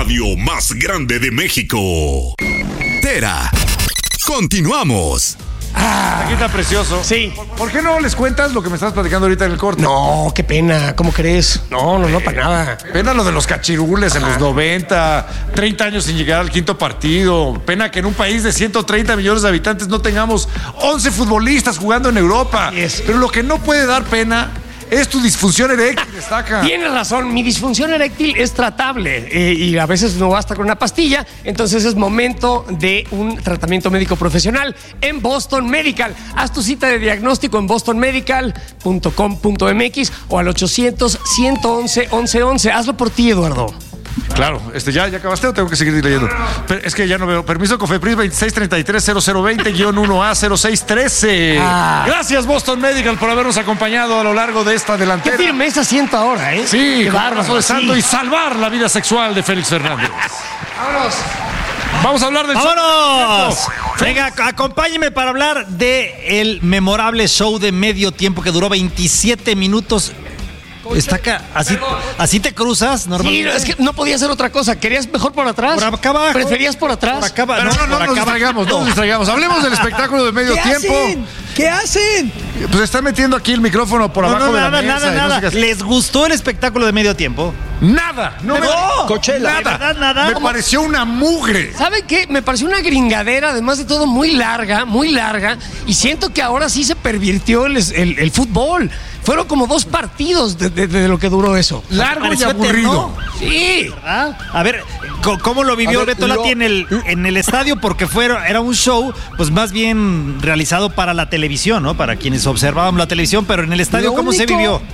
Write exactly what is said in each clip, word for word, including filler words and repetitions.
radio más grande de México. Tera. Continuamos. Ah, aquí está precioso. Sí. ¿Por qué no les cuentas lo que me estás platicando ahorita en el corte? No, qué pena, ¿cómo crees? No, no, no, para nada. Pena lo de los cachirules en Ajá. los noventa, treinta años sin llegar al quinto partido. Pena que en un país de ciento treinta millones de habitantes no tengamos once futbolistas jugando en Europa. Yes. Pero lo que no puede dar pena es tu disfunción eréctil, destaca. Tienes razón, mi disfunción eréctil es tratable eh, y a veces no basta con una pastilla, entonces es momento de un tratamiento médico profesional en Boston Medical. Haz tu cita de diagnóstico en boston medical punto com punto m x o al ochocientos, ciento once, once once. Hazlo por ti, Eduardo. Claro, este, ¿ya, ¿ya acabaste o tengo que seguir leyendo? Pero es que ya no veo. Permiso Cofepris veintiséis treinta y tres cero cero veinte guión uno A cero seis trece. Ah. Gracias Boston Medical por habernos acompañado a lo largo de esta Qué delantera. firmeza siento ahora, ¿eh? Sí, Qué con bárbaro. brazo de santo Sí. y salvar la vida sexual de Félix Fernández. Vámonos. Vamos a hablar del... ¡Vámonos! Venga, acompáñeme para hablar de el memorable show de medio tiempo que duró veintisiete minutos. Está acá, así, así te cruzas Sí, normalmente. es que no podía hacer otra cosa. ¿Querías mejor por atrás? Por acá abajo. ¿Preferías por atrás? Por acá, Pero no, no, por no acá nos abajo. distraigamos, no nos distraigamos. Hablemos del espectáculo de medio ¿Qué tiempo. hacen? ¿Qué hacen? Pues está metiendo aquí el micrófono por No, abajo no, de la nada, mesa. nada, y no nada. sé qué- ¿Les gustó el espectáculo de medio tiempo? Nada, no me... No, Coachella. Nada, ¿de verdad, nada? Me ¿Cómo? pareció una mugre. ¿Saben qué? Me pareció una gringadera, además de todo, muy larga, muy larga. Y siento que ahora sí se pervirtió el, el- el fútbol. Fueron como dos partidos de, de- de lo que duró eso. Largo y ¿Pareció aburrido. eterno? Sí. ¿Ah? A ver, co- ¿cómo lo vivió A ver, Beto Lati lo- en el, en el estadio? Porque fue, era un show, pues más bien realizado para la televisión, ¿no? Para quienes observábamos la televisión, pero en el estadio, Lo ¿cómo se único- vivió?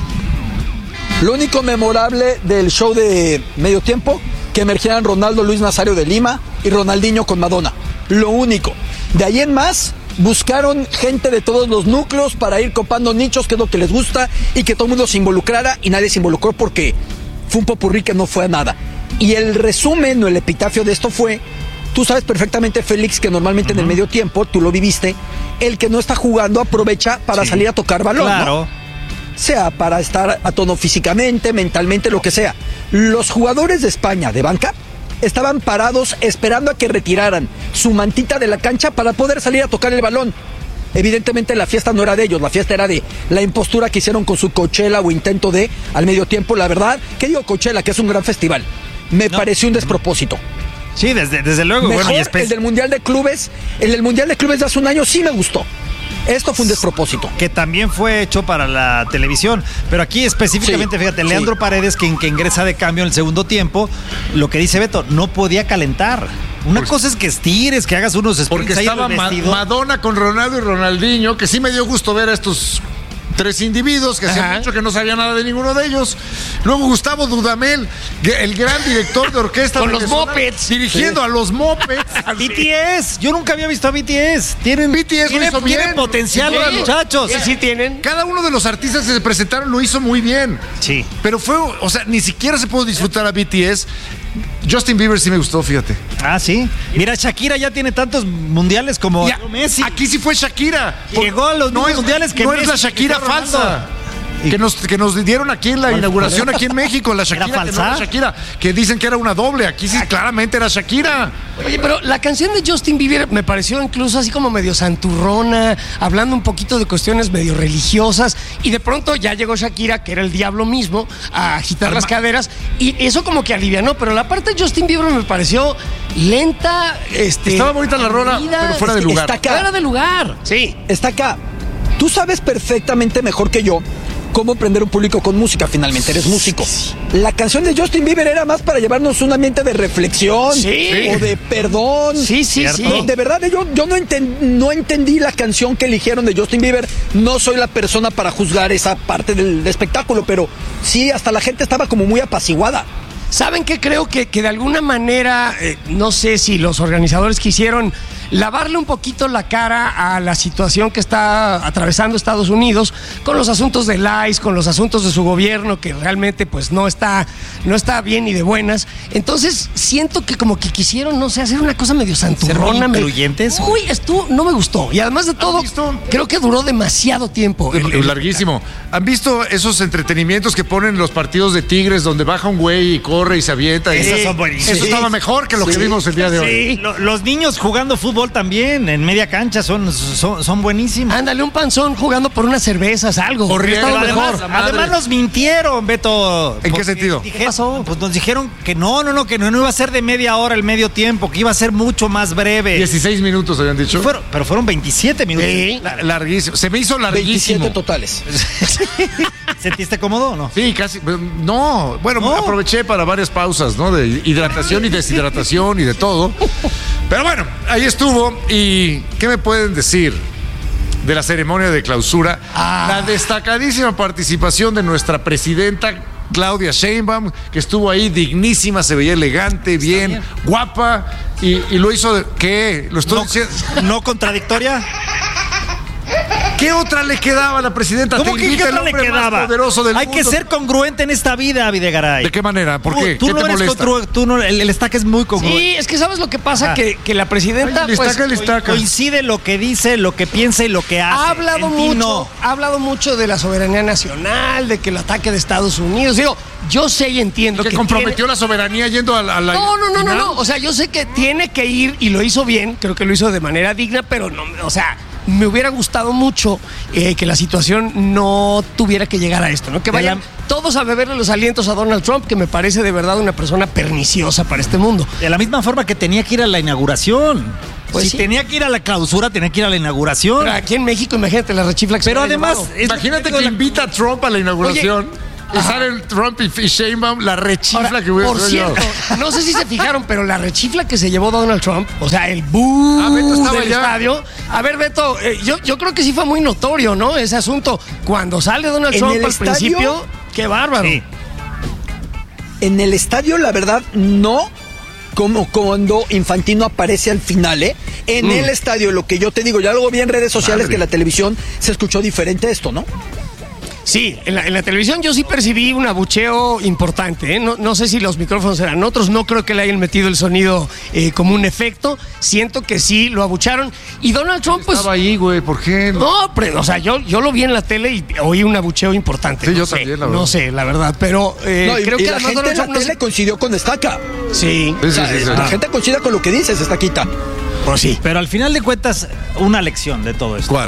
Lo único memorable del show de medio tiempo, que emergieran Ronaldo Luis Nazario de Lima y Ronaldinho con Madonna. Lo único. De ahí en más, buscaron gente de todos los núcleos para ir copando nichos, que es lo que les gusta, y que todo el mundo se involucrara, y nadie se involucró porque fue un popurrí que no fue a nada. Y el resumen o el epitafio de esto fue, tú sabes perfectamente, Félix, que normalmente en el medio tiempo, tú lo viviste, el que no está jugando aprovecha para Sí. salir a tocar balón, ¿no? Claro. Sea para estar a tono físicamente, mentalmente, lo que sea. Los jugadores de España de banca estaban parados esperando a que retiraran su mantita de la cancha para poder salir a tocar el balón. Evidentemente la fiesta no era de ellos, la fiesta era de la impostura que hicieron con su Coachella o intento de al medio tiempo. La verdad, ¿qué digo Coachella? Que es un gran festival. Me No. pareció un despropósito. Sí, desde, desde luego. Mejor bueno, y espe- el del Mundial de Clubes, el del Mundial de Clubes de hace un año sí me gustó. Esto fue un despropósito. que también fue hecho para la televisión. Pero aquí específicamente, Sí, fíjate, sí. Leandro Paredes, que, que ingresa de cambio en el segundo tiempo, lo que dice Beto, no podía calentar. Una Pues- cosa es que estires, que hagas unos sprints Porque ahí en el estaba Ma- vestidor. Madonna con Ronaldo y Ronaldinho, que sí me dio gusto ver a estos tres individuos que hacía Ajá. mucho que no sabía nada de ninguno de ellos. Luego Gustavo Dudamel, el gran director de orquesta Con los venezolano, mopeds. dirigiendo a los mopeds. B T S, yo nunca había visto a B T S. Tienen, B T S lo tiene, hizo tiene bien. potencial Sí. los muchachos. Sí, sí tienen. Cada uno de los artistas que se presentaron lo hizo muy bien. Sí. Pero fue, o sea, ni siquiera se pudo disfrutar a B T S. Justin Bieber sí me gustó, fíjate. Ah, sí. Mira, Shakira ya tiene tantos mundiales como Ya, Messi. aquí sí fue Shakira. Llegó a los no mismos es, mundiales que no Messi, es la Shakira Cristiano falsa. Ronaldo. Que nos, que nos dieron aquí en la inauguración aquí en México, la Shakira, ¿Era que no falsa? era Shakira, que dicen que era una doble, aquí sí claramente era Shakira. Oye, pero la canción de Justin Bieber me pareció incluso así como medio santurrona, hablando un poquito de cuestiones medio religiosas, y de pronto ya llegó Shakira, que era el diablo mismo, a agitar las caderas, y eso como que alivianó, pero la parte de Justin Bieber me pareció lenta, este... Estaba bonita la rola, aburrida, pero fuera de Es que lugar. está acá. Fuera de lugar, sí. Está acá. Tú sabes perfectamente mejor que yo cómo prender un público con música, finalmente eres músico. La canción de Justin Bieber era más para llevarnos un ambiente de reflexión Sí. o de perdón. Sí, sí, Cierto. sí. De verdad, yo, yo no, enten- no entendí la canción que eligieron de Justin Bieber. No soy la persona para juzgar esa parte del espectáculo, pero sí, hasta la gente estaba como muy apaciguada. ¿Saben qué? Creo que, que de alguna manera, eh, no sé si los organizadores quisieron lavarle un poquito la cara a la situación que está atravesando Estados Unidos con los asuntos del I C E, con los asuntos de su gobierno, que realmente pues no está, no está bien ni de buenas. Entonces siento que como que quisieron, no sé, hacer una cosa medio santurrona. ¿Ser muy incluyentes? Uy, estuvo, no me gustó. Y además de todo, creo que duró demasiado tiempo. El, el, Larguísimo. ¿Han visto esos entretenimientos que ponen los partidos de Tigres donde baja un güey y corre y se avienta? Esos y... son buenísimos. Eso estaba mejor que lo sí. que vimos el día de hoy. Sí. Los niños jugando fútbol también en media cancha son, son, son buenísimos. Ándale, un panzón jugando por unas cervezas, algo. Corriendo, además, además nos mintieron, Beto. ¿En qué sentido? Dije, ¿Qué pasó? Pues nos dijeron que no, no, no, que no, no iba a ser de media hora el medio tiempo, que iba a ser mucho más breve. dieciséis minutos habían dicho. Fueron, pero fueron veintisiete minutos. Sí. La, larguísimo. Se me hizo larguísimo. veintisiete totales. ¿Sentiste cómodo o no? Sí, casi. No, bueno, no. aproveché para varias pausas, ¿no? De hidratación y deshidratación y de todo. Pero bueno, ahí estuvo. ¿Y qué me pueden decir de la ceremonia de clausura? Ah. La destacadísima participación de nuestra presidenta Claudia Sheinbaum, que estuvo ahí dignísima, se veía elegante, bien, bien. guapa, y, y lo hizo de, ¿qué? ¿Lo estoy no, diciendo? ¿No contradictoria? ¿Qué otra le quedaba a la presidenta? ¿Cómo que qué otra le quedaba? Del Hay mundo. que ser congruente en esta vida, Videgaray. ¿De qué manera? ¿Por tú, qué? Tú ¿Qué no te eres molesta? Contru- tú no, el, el estaca es muy congruente. Sí, es que ¿sabes lo que pasa? Ah. Que, que la presidenta Ay, pues, listaca, listaca. coincide lo que dice, lo que piensa y lo que hace. Ha hablado en ti mucho, no. ha hablado mucho de la soberanía nacional, de que el ataque de Estados Unidos. Digo, yo sé y entiendo que, que comprometió tiene... la soberanía yendo a, a la. No, no, no, no, no. O sea, yo sé que tiene que ir y lo hizo bien. Creo que lo hizo de manera digna, pero no, o sea. Me hubiera gustado mucho eh, que la situación no tuviera que llegar a esto, ¿no? Que vayan la... todos a beberle los alientos a Donald Trump, que me parece de verdad una persona perniciosa para este mundo. De la misma forma que tenía que ir a la inauguración. Pues si sí. tenía que ir a la clausura, tenía que ir a la inauguración. Pero aquí en México, imagínate la rechifla que Pero se además, es imagínate que la... invita a Trump a la inauguración. Oye, y sale el Trump y Sheinbaum, la rechifla ahora, que hubiera por cierto, yo. No sé si se fijaron, pero la rechifla que se llevó Donald Trump, o sea, el buu ah, Beto estaba del ya. estadio. A ver, Beto, eh, yo, yo creo que sí fue muy notorio, ¿no? Ese asunto. Cuando sale Donald Trump al estadio, principio, qué bárbaro. Sí. En el estadio, la verdad, no. Como cuando Infantino aparece al final, ¿eh? En mm. el estadio, lo que yo te digo, ya luego vi en redes sociales Madre. que en la televisión se escuchó diferente esto, ¿no? Sí, en la, en la televisión yo sí percibí un abucheo importante, ¿eh? No, no sé si los micrófonos eran otros, no creo que le hayan metido el sonido eh, como un efecto, siento que sí lo abucharon. Y Donald Trump, pues... Estaba ahí, güey, ¿por qué? No, pero, o sea, yo, yo lo vi en la tele y oí un abucheo importante. Sí, no yo sé, también, la verdad. No sé, la verdad, pero eh, no, y, creo y que la además gente Donald en la Trump no tele se... coincidió con Estaca. Sí. Sí, sí, sí, sí. La Ah. gente coincide con lo que dices, Estaquita. Pues sí. Pero al final de cuentas, una lección de todo esto. ¿Cuál?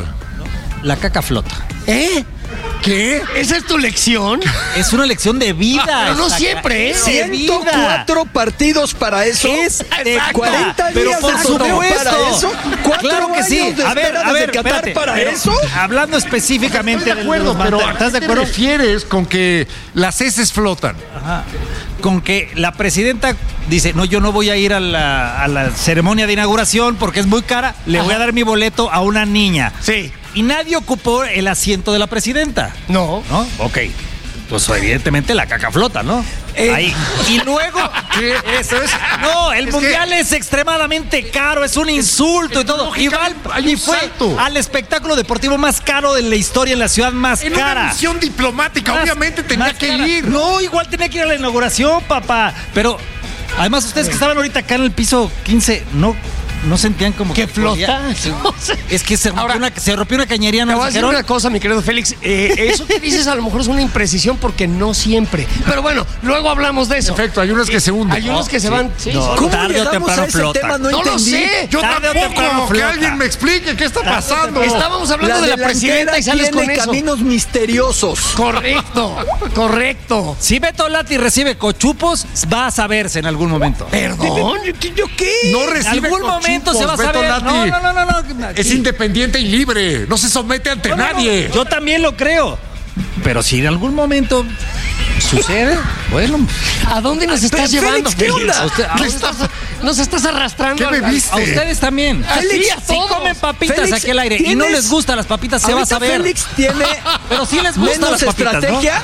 La caca flota. ¿Eh? ¿Qué? ¿Esa es tu lección? Es una lección de vida. Ah, pero no siempre, ¿eh? ciento cuatro partidos para eso. Es de cuarenta pero días por de torneo supuesto. para eso. ¿Cuatro Claro que sí. años de A ver, espera a ver, desde Qatar espérate, para pero, eso. Hablando específicamente Estoy de acuerdo, de los pero manta- ¿estás de ¿a qué acuerdo? te refieres con que las heces flotan? Ajá. Con que la presidenta dice, no, yo no voy a ir a la, a la ceremonia de inauguración porque es muy cara, le Ajá. voy a dar mi boleto a una niña. Sí. Y nadie ocupó el asiento de la presidenta. No. ¿No? Ok. Pues evidentemente la caca flota, ¿no? Eh. Ahí. Y luego, eso es. No, el Es mundial que- es extremadamente caro, es un insulto y todo. Y, va al- hay un y fue salto. al espectáculo deportivo más caro de la historia, en la ciudad más En cara. una misión diplomática, Más- obviamente tenía más que cara. ir. No, igual tenía que ir a la inauguración, papá. Pero, además, ustedes que estaban ahorita acá en el piso quince, no. ¿No sentían como ¿Qué que flota? podía? No sé. Es que se rompió, Ahora, una, se rompió una cañería, Te ¿no? voy a decir dijeron? una cosa, mi querido Félix. Eh, eso que dices a lo mejor es una imprecisión porque no siempre. Pero bueno, luego hablamos de eso. En efecto, hay unos que se hunden. Hay unos que se sí. van. Sí, No, son- ¿Cómo tarde o llegamos temprano a ese flota. tema? No, No lo entendí. sé. Yo Tarde o temprano tampoco, que flota. alguien me explique qué está pasando. Estábamos hablando La de la presidenta y sales con tiene eso. caminos misteriosos. Correcto, correcto. Si Beto Lati recibe cochupos, va a saberse en algún momento. ¿Perdón? ¿Yo qué? No En recibe algún momento cochupos, se va a Beto saber. Lati. No, no, no, no, no. Es independiente y libre. No se somete ante No, no, no. nadie. Yo también lo creo. Pero si en algún momento ¿Sucede? Bueno. ¿A dónde nos estás Félix, llevando, ¿qué Félix? onda? ¿A usted- a ¿Qué dónde estás- estás- nos estás arrastrando. ¿Qué me al- viste? A ustedes también. Así, Félix, a Si todos. comen papitas Félix, aquí al aire y no tienes- les gustan las papitas, se va a Ahorita saber. Félix tiene Pero sí les gustan menos las papitas, ¿no? estrategia.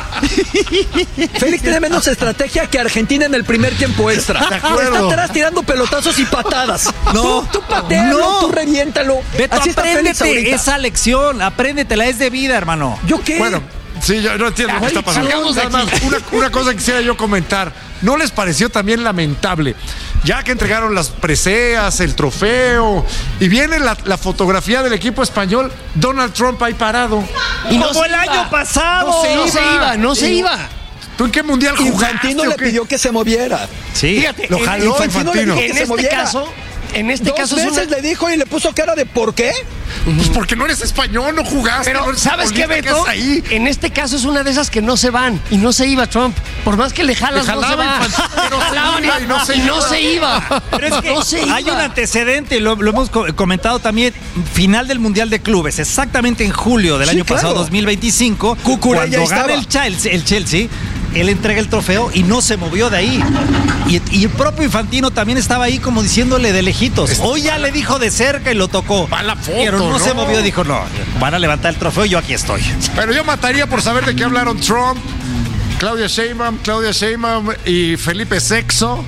Félix tiene menos estrategia que Argentina en el primer tiempo extra. De acuerdo. Está atrás tirando pelotazos y patadas. No. Tú, tú patealo, No. tú reviéntalo. Beto, Así está Félix apréndete ahorita. esa lección, apréndetela, es de vida, hermano. ¿Yo qué? Bueno, sí, yo no entiendo qué está pasando. salgamos de Nada más, una, una cosa que quisiera yo comentar. ¿No les pareció también lamentable? Ya que entregaron las preseas, el trofeo, y viene la, la fotografía del equipo español, Donald Trump ahí parado. Y no Como se el iba. año pasado. No se, no se iba, no se iba. ¿Tú en qué mundial jugaste? Infantino o le qué? pidió que se moviera. Sí. Fíjate, Lo en- jaló Infantino le Infantino. dijo que En se este moviera. caso, en este Dos caso es veces una... le dijo y le puso cara de ¿por qué? Pues porque no eres español, no jugaste. no Pero, eres ¿sabes qué, futbolista, Beto? haces ahí? En este caso es una de esas que no se van y no se iba Trump. Por más que le jalas, Le no se jalaba va. Infantino, pero se Jalaban iba y no se y no iba. se iba. Pero es que no se hay iba. un antecedente, lo, lo hemos co- comentado también, final del Mundial de Clubes, exactamente en julio del Sí, año pasado, claro. dos mil veinticinco, Cucurella cuando estaba. gana el Chelsea, el Chelsea, él entrega el trofeo y no se movió de ahí. Y, y el propio Infantino también estaba ahí como diciéndole de lejitos. Hoy ya le dijo de cerca y lo tocó. Va la foto, pero no, ¿no? se movió, dijo, no, van a levantar el trofeo, yo aquí estoy. Pero yo mataría por saber de qué hablaron Trump, Claudia Sheinbaum, Claudia Sheinbaum y Felipe sexto,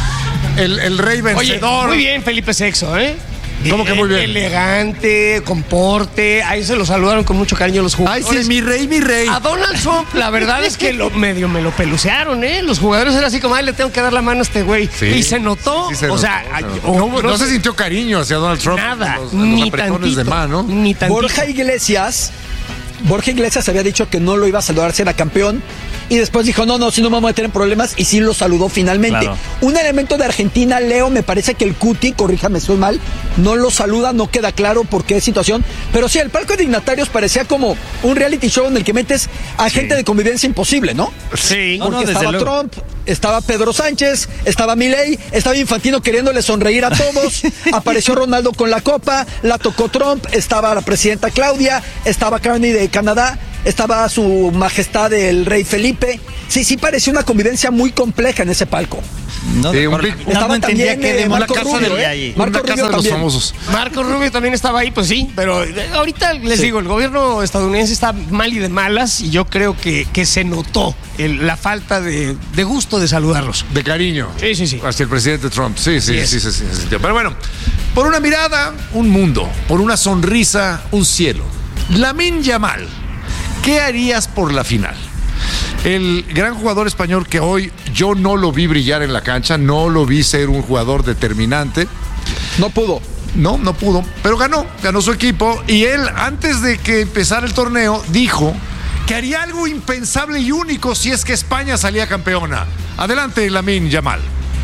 el, el rey Oye, vencedor. muy bien Felipe Sexto, ¿eh? ¿Cómo que muy bien? Elegante, comporte. Ahí se lo saludaron con mucho cariño los Ay, jugadores. sí, mi rey, mi rey. A Donald Trump, la verdad es que lo medio me lo pelucearon, ¿eh? Los jugadores eran así como, ay, le tengo que dar la mano a este güey. Sí. Y se notó, Sí, se o notó, sea, se ay, notó. o- no, no se sintió cariño hacia Donald Trump. nada, en los, en los ni apretones tantito, de mano. ni tantito. Borja Iglesias, Borja Iglesias había dicho que no lo iba a saludar si era campeón y después dijo, no, no, si no me voy a meter en problemas y sí lo saludó finalmente. Claro. Un elemento de Argentina, Leo, me parece que el Cuti, corríjame, estoy mal, no lo saluda, no queda claro por qué situación, pero sí, el palco de dignatarios parecía como un reality show en el que metes a gente de convivencia imposible, ¿no? Sí. No, Porque no, desde estaba luego. Trump, estaba Pedro Sánchez, estaba Milei, estaba Infantino queriéndole sonreír a todos, apareció Ronaldo con la copa, la tocó Trump, estaba la presidenta Claudia, estaba Carney de Canadá, estaba su majestad el rey Felipe. Sí, sí pareció una convivencia muy compleja en ese palco. No, Sí, un por- big- no, Estaba no entendía también, qué eh, demonios Marco casa Rubio, de- ¿eh? ahí. Marco Una Rubio casa de los también. famosos. Marco Rubio también estaba ahí, pues sí, pero eh, ahorita les digo, el gobierno estadounidense está mal y de malas y yo creo que, que se notó el- la falta de, de gusto de saludarlos. De cariño. Sí, sí, sí. Hacia el presidente Trump. Sí, sí, Así sí, es. sí, sí, se sintió. Pero bueno, por una mirada, un mundo. Por una sonrisa, un cielo. Lamine Yamal, ¿qué harías por la final? El gran jugador español que hoy yo no lo vi brillar en la cancha, no lo vi ser un jugador determinante. No pudo. No, no pudo, pero ganó, ganó su equipo y él antes de que empezara el torneo dijo que haría algo impensable y único si es que España salía campeona. Adelante, Lamine Yamal.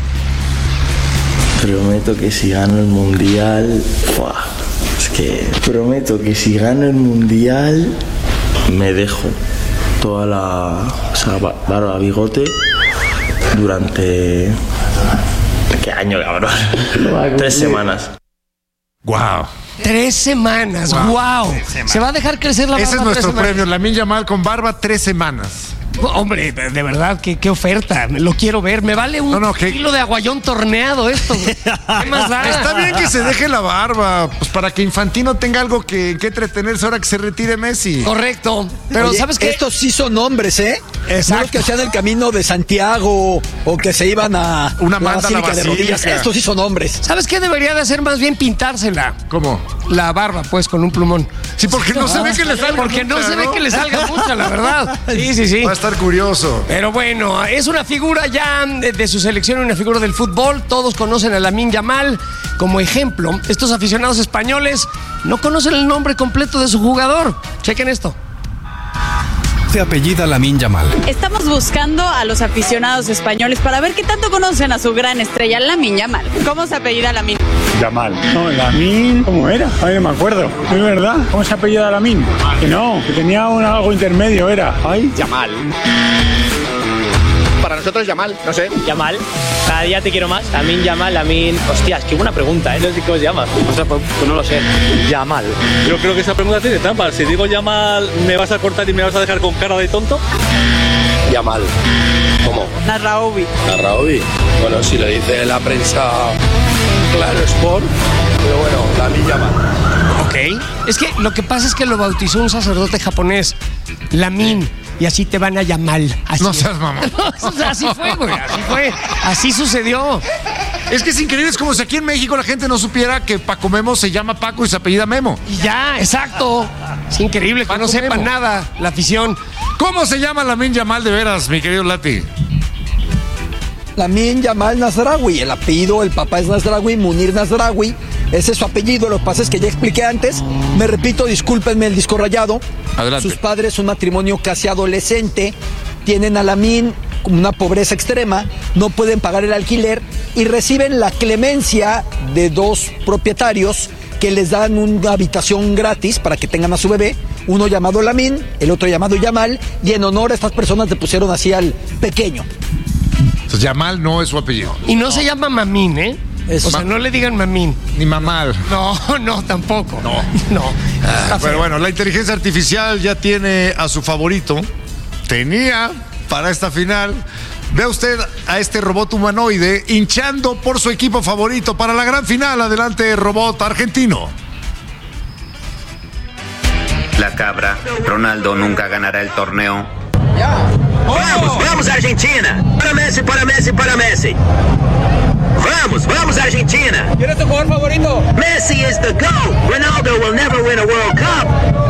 Prometo que si gano el mundial, ¡fua! Es que prometo que si gano el mundial me dejo toda la, o sea, ba- barba, bigote durante ¿qué año, cabrón? Tres semanas. Wow. Tres semanas, wow. Se va a dejar crecer la barba. Ese es tres nuestro semanas. premio, Lamine Yamal con barba tres semanas. Hombre, de de verdad, qué, qué oferta. Lo quiero ver. Me vale un No, no, que- kilo de aguayón torneado esto. güey. ¿Qué más da? Está bien que se deje la barba, pues para que Infantino tenga algo que, que entretenerse ahora que se retire Messi. Correcto. Pero Oye, ¿sabes qué? estos sí son hombres, ¿eh? Exacto. No los que hacían el camino de Santiago o que se iban a Una la manda a la Basílica de Basílica. Rodillas. Estos sí son hombres. ¿Sabes qué debería de hacer más bien pintársela? ¿Cómo? La barba, pues, con un plumón. Sí, porque no se ve que le salga Porque no mucha, se ve ¿no? que le salga mucha, la verdad. Sí, sí, sí. Va a estar curioso. Pero bueno, es una figura ya de, de su selección, una figura del fútbol. Todos conocen a Lamine Yamal. Como ejemplo, estos aficionados españoles no conocen el nombre completo de su jugador. Chequen esto. Se apellida Lamine Yamal. Estamos buscando a los aficionados españoles para ver qué tanto conocen a su gran estrella, Lamine Yamal. ¿Cómo se apellida Lamine? Yamal. No, Lamine, ¿cómo era? Ay, no me acuerdo. Es verdad. ¿Cómo se apellida Lamine? Que no, que tenía un algo intermedio, era. Ay, Yamal. Para nosotros Yamal, no sé. Yamal, cada día te quiero más. Lamine Yamal, Lamine. Hostias, qué buena pregunta, ¿eh? No sé cómo se llama. O sea, pues, pues no lo sé. Yamal. Yo creo que esa pregunta tiene trampa. Si digo Yamal, ¿me vas a cortar y me vas a dejar con cara de tonto? Yamal. ¿Cómo? Nasraoui. Nasraoui. Bueno, si lo dice la prensa Claro Sport, pero bueno, Lamine Yamal. Ok. Es que lo que pasa es que lo bautizó un sacerdote japonés, Lamin, y así te van a llamar. Así No es. seas mamón. O sea, así fue, güey, así fue. Así sucedió. Es que es increíble, es como si aquí en México la gente no supiera que Paco Memo se llama Paco y se apellida Memo. Y ya, exacto. Es increíble que Paco no sepan Memo. nada la afición. ¿Cómo se llama Lamine Yamal de veras, mi querido Lati? Lamine Yamal Nasraoui, el apellido, el papá es Nasraoui, Munir Nasraoui, ese es su apellido, lo que pasa es que ya expliqué antes, me repito, discúlpenme el disco rayado. Adelante. Sus padres, un matrimonio casi adolescente, tienen a Lamine con una pobreza extrema, no pueden pagar el alquiler y reciben la clemencia de dos propietarios que les dan una habitación gratis para que tengan a su bebé, uno llamado Lamine, el otro llamado Yamal, y en honor a estas personas le pusieron así al pequeño. Entonces, Yamal no es su apellido. Y no se llama Mamín, ¿eh? Es o sea, ma- no le digan Mamín. Ni Mamal. No, no, tampoco. No. No. Ah, Está pero feo. bueno, la inteligencia artificial ya tiene a su favorito. Tenía para esta final. Vea usted a este robot humanoide hinchando por su equipo favorito para la gran final. Adelante, robot argentino. La cabra, Ronaldo nunca ganará el torneo. Vamos, vamos Argentina. Para Messi, para Messi, para Messi. Vamos, vamos Argentina. ¿Quién es tu jugador favorito? Messi is the GOAT. Ronaldo will never win a World Cup.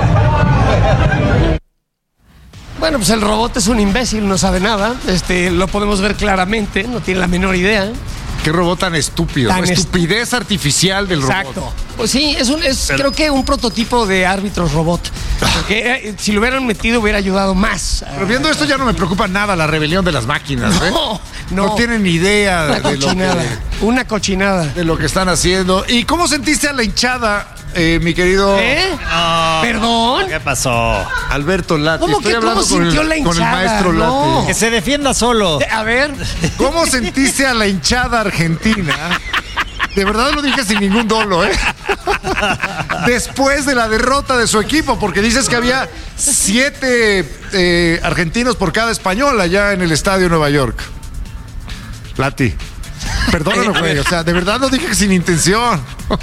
Bueno, pues el robot es un imbécil, no sabe nada. Este, lo podemos ver claramente, no tiene la menor idea. Qué robot tan estúpido. Tan ¿no? Estupidez artificial del Exacto. robot. Pues sí, es un, es Pero- creo que un prototipo de árbitros robot. Porque eh, si lo hubieran metido hubiera ayudado más. Pero viendo esto ya no me preocupa nada la rebelión de las máquinas. ¿eh? No, No no. tienen ni idea Una de, de lo cochinada. que, Una cochinada. de lo que están haciendo. ¿Y cómo sentiste a la hinchada, eh, mi querido ¿Eh? ¿Perdón? ¿Qué pasó? Alberto Lati? ¿Cómo Estoy que cómo hablando con el, sintió la con el hinchada? maestro No. Lati. Que se defienda solo. A ver. ¿Cómo sentiste a la hinchada argentina? De verdad lo dije sin ningún dolo, ¿eh? Después de la derrota de su equipo, porque dices que había siete eh, argentinos por cada español allá en el estadio Nueva York. Lati, perdóname, güey. O sea, de verdad lo dije sin intención.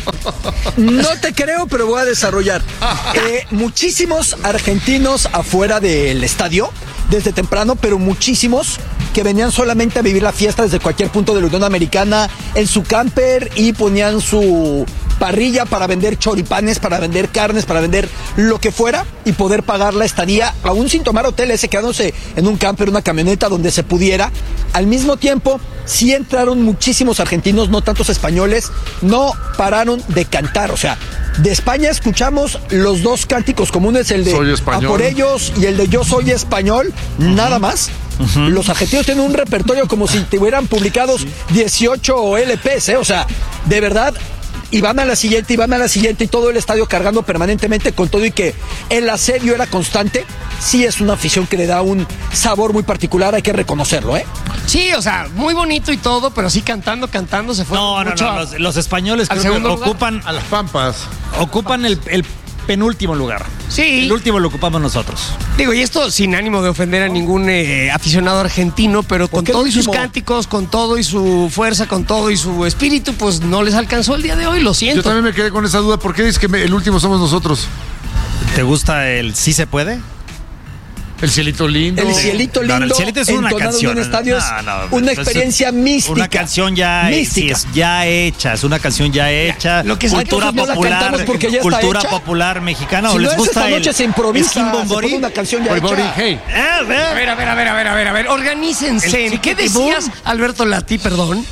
No te creo, pero voy a desarrollar. Eh, muchísimos argentinos afuera del estadio, desde temprano, pero muchísimos que venían solamente a vivir la fiesta desde cualquier punto de la Unión Americana en su camper y ponían su parrilla para vender choripanes, para vender carnes, para vender lo que fuera y poder pagar la estadía, aún sin tomar hoteles, quedándose en un camper, una camioneta donde se pudiera. Al mismo tiempo, sí entraron muchísimos argentinos, no tantos españoles, no pararon de cantar, o sea, de España escuchamos los dos cánticos comunes, el de Soy español. A por ellos y el de Yo soy español, nada más. Los argentinos tienen un repertorio como si tuvieran publicados dieciocho L Pes, ¿eh? O sea, de verdad, y van a la siguiente, y van a la siguiente, y todo el estadio cargando permanentemente con todo, y que el asedio era constante. Sí es una afición que le da un sabor muy particular, hay que reconocerlo, ¿eh? Sí, o sea, muy bonito y todo, pero sí cantando, cantando se fue No, no, mucho no. a- Los, los españoles al creo que segundo lugar. ocupan, A las pampas. ocupan el, el penúltimo lugar. Sí. El último lo ocupamos nosotros. Digo, y esto sin ánimo de ofender a ningún eh, aficionado argentino, pero con qué todo y sus último? cánticos, con todo y su fuerza, con todo y su espíritu, pues no les alcanzó el día de hoy, lo siento. Yo también me quedé con esa duda. ¿Por qué dices que me- el último somos nosotros? ¿Te gusta el Sí se puede? El cielito lindo. El cielito lindo, No, el cielito es una entonado canción. en un estadio, es No, no, una es experiencia mística. Una canción ya, mística. sí, es ya hecha, es una canción ya hecha. lo que es- cultura entonces no la popular, cantamos porque ya está cultura hecha. popular mexicana. Si ¿O no les es gusta esta el noche se improvisa, Skin se Bombori? pone una canción ya Boy, hecha. Boy, hey. Eh, A ve. ver, a ver, a ver, a ver, a ver, a ver, organícense. El ¿Qué chiquitibum. decías, Alberto Lati, perdón?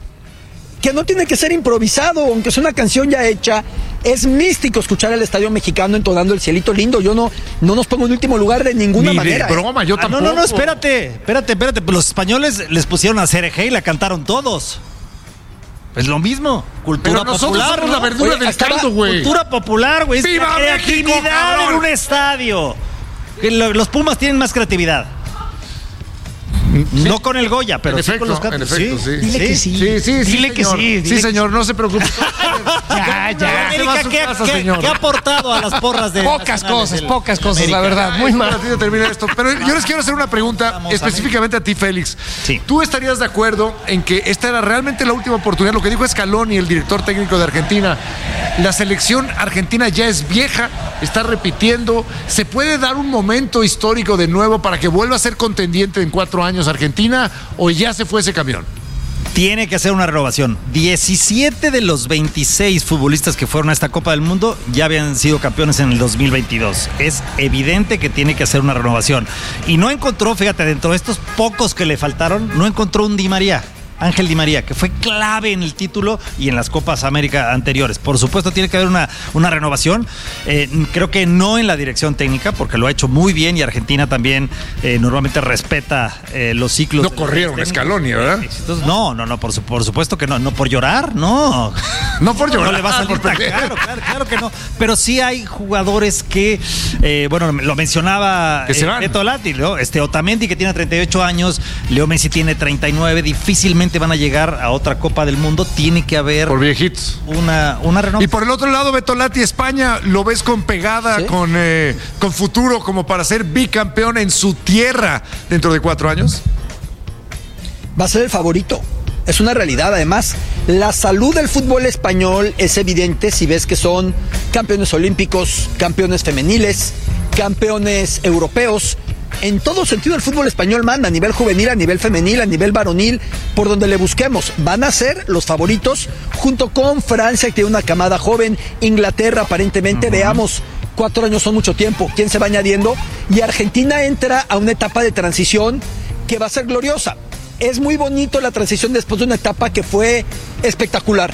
Que no tiene que ser improvisado, aunque es una canción ya hecha. Es místico escuchar el estadio mexicano entonando el cielito lindo. Yo no, no nos pongo en último lugar de ninguna Ni manera. de ¿eh? broma, yo Ah, tampoco. no, no, no, espérate, espérate, espérate. Pues los españoles les pusieron a hacer eje y la cantaron todos. Es lo mismo. Cultura Pero nosotros popular. somos ¿no? la verdura Oye, del estaba- caldo, güey. Cultura popular, güey. Es ¡Viva la México, creatividad cabrón! en un estadio. Que lo- Los Pumas tienen más creatividad. No con el Goya, pero En sí efecto, con los en cantos. efecto, sí. Dile que sí. Sí, sí, sí, Dile que señor. sí, dile Sí, que señor, no se preocupe. Ya, ya. América, ¿qué, casa, qué- señor. qué ha aportado a las porras de Pocas cosas, del pocas cosas, América? la verdad. Muy Ay, mal. ratito termina esto. Pero yo les quiero hacer una pregunta Vamos, específicamente a ti, Félix. Sí. ¿Tú estarías de acuerdo en que esta era realmente la última oportunidad? Lo que dijo Scaloni, el director técnico de Argentina. La selección argentina ya es vieja, está repitiendo. ¿Se puede dar un momento histórico de nuevo para que vuelva a ser contendiente en cuatro años Argentina o ya se fue ese camión? Tiene que hacer una renovación. diecisiete de los veintiséis futbolistas que fueron a esta Copa del Mundo ya habían sido campeones en el dos mil veintidós. Es evidente que tiene que hacer una renovación. Y no encontró, fíjate, dentro de estos pocos que le faltaron, no encontró un Di María. Ángel Di María, que fue clave en el título y en las Copas América anteriores. Por supuesto, tiene que haber una, una renovación. Eh, creo que no en la dirección técnica, porque lo ha hecho muy bien y Argentina también eh, normalmente respeta eh, los ciclos. No corrieron a Scaloni, ¿verdad? Entonces, no, no, no, por, su, por supuesto que no. No por llorar, no. No por llorar. No le va a salir por tan perder. claro, claro, claro que no. Pero sí hay jugadores que, eh, bueno, lo mencionaba Que se van. eh, Beto Lati, ¿no? Este Otamendi, que tiene treinta y ocho años, Leo Messi tiene treinta y nueve, difícilmente van a llegar a otra Copa del Mundo. Tiene que haber Por viejitos. una, una renovación. Y por el otro lado, Beto Lati, España, ¿lo ves con pegada, ¿Sí? con, eh, con futuro como para ser bicampeón en su tierra dentro de cuatro años? Va a ser el favorito. Es una realidad. Además, la salud del fútbol español es evidente si ves que son campeones olímpicos, campeones femeniles, campeones europeos. En todo sentido el fútbol español manda, a nivel juvenil, a nivel femenil, a nivel varonil, por donde le busquemos. Van a ser los favoritos junto con Francia, que tiene una camada joven, Inglaterra aparentemente, uh-huh. Veamos, cuatro años son mucho tiempo, quién se va añadiendo, y Argentina entra a una etapa de transición que va a ser gloriosa. Es muy bonito la transición después de una etapa que fue espectacular,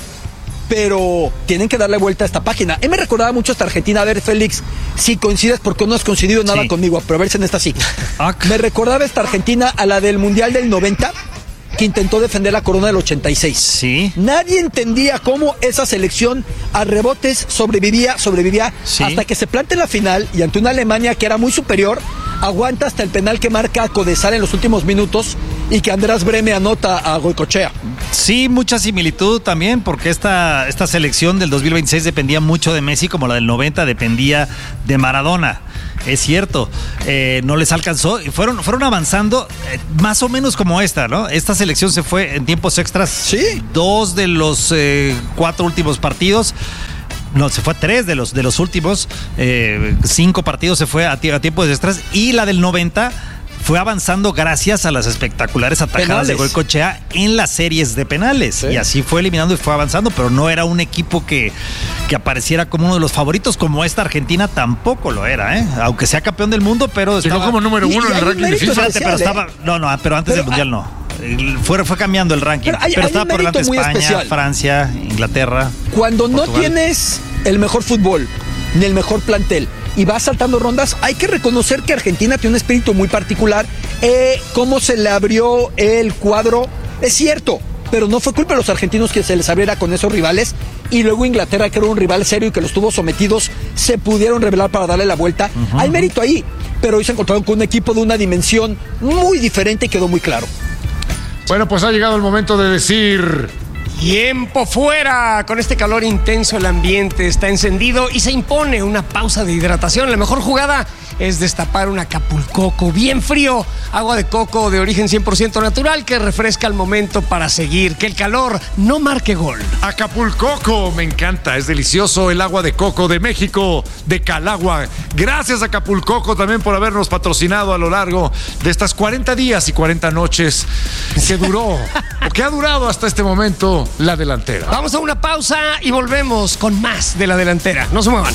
pero tienen que darle vuelta a esta página. A mí me recordaba mucho esta Argentina. A ver, Félix, si coincides, porque no has coincidido nada Sí. conmigo, pero a ver si en esta sí. Ah, Me recordaba esta Argentina a la del Mundial del noventa, que intentó defender la corona del ochenta y seis. Sí. Nadie entendía cómo esa selección a rebotes sobrevivía, sobrevivía, Sí. hasta que se planta en la final y ante una Alemania que era muy superior, aguanta hasta el penal que marca Codesal en los últimos minutos y que András Breme anota a Goicoechea. Sí, mucha similitud también, porque esta, esta selección del dos mil veintiséis dependía mucho de Messi, como la del noventa dependía de Maradona. Es cierto, eh, no les alcanzó y fueron, fueron avanzando eh, más o menos como esta, ¿no? Esta selección se fue en tiempos extras. Sí. Dos de los eh, cuatro últimos partidos. No, se fue a tres de los, de los últimos. Eh, cinco partidos se fue a, a tiempos extras. Y la del noventa fue avanzando gracias a las espectaculares atajadas Penales. de Goicoechea en las series de penales. Sí. Y así fue eliminando y fue avanzando, pero no era un equipo que, que apareciera como uno de los favoritos, como esta Argentina tampoco lo era, ¿eh? Aunque sea campeón del mundo, pero Llegó estaba... como número Y- uno y en hay el un ranking mérito difícil. Espérate, pero especial, estaba... No, no, pero antes Pero, del Mundial no. Fue, fue cambiando el ranking. Pero Pero, hay- hay estaba un por delante mérito muy España, especial. Francia, Inglaterra. Cuando no Portugal. tienes el mejor fútbol ni el mejor plantel y vas saltando rondas, hay que reconocer que Argentina tiene un espíritu muy particular. Eh, cómo se le abrió el cuadro, es cierto, pero no fue culpa de los argentinos que se les abriera con esos rivales. Y luego Inglaterra, que era un rival serio y que los tuvo sometidos, se pudieron revelar para darle la vuelta. Uh-huh. Hay mérito ahí, pero hoy se encontraron con un equipo de una dimensión muy diferente y quedó muy claro. Bueno, pues ha llegado el momento de decir... Tiempo fuera. Con este calor intenso el ambiente está encendido y se impone una pausa de hidratación. La mejor jugada es destapar un Acapulcoco bien frío, agua de coco de origen cien por ciento natural que refresca al momento para seguir, que el calor no marque gol. Acapulcoco, me encanta, es delicioso el agua de coco de México, de Calagua. Gracias Acapulcoco también por habernos patrocinado a lo largo de estas cuarenta días y cuarenta noches que duró, o que ha durado hasta este momento, la delantera. Vamos a una pausa y volvemos con más de la delantera. No se muevan.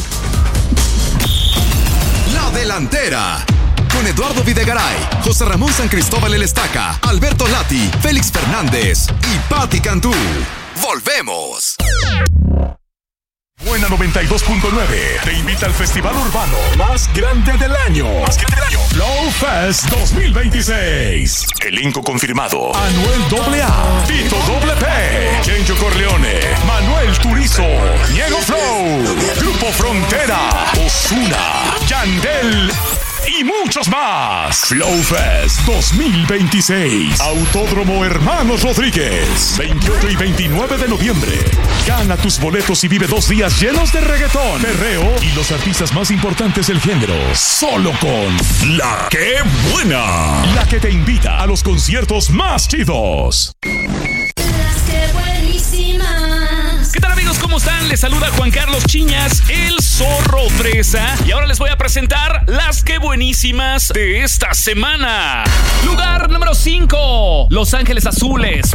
La delantera. Con Eduardo Videgaray, José Ramón San Cristóbal El Estaca, Alberto Lati, Félix Fernández y Patti Cantú. ¡Volvemos! Buena noventa y dos punto nueve te invita al festival urbano más grande del año. Más grande del año. Flow Fest dos mil veintiséis. Elenco confirmado: Anuel doble A, Tito doble P, Kencho Corleone, Manuel Turizo, Diego Flow, Grupo Frontera, Ozuna, Yandel y muchos muchos más. Flow Fest dos mil veintiséis. Autódromo Hermanos Rodríguez. veintiocho y veintinueve de noviembre. Gana tus boletos y vive dos días llenos de reggaetón, perreo y los artistas más importantes del género. Solo con La Que Buena. La que te invita a los conciertos más chidos. ¿Qué tal, amigos? ¿Cómo están? Les saluda Juan Carlos Chiñas, el Zorro Fresa. Y ahora les voy a presentar las que buenísimas de esta semana. Lugar número cinco. Los Ángeles Azules,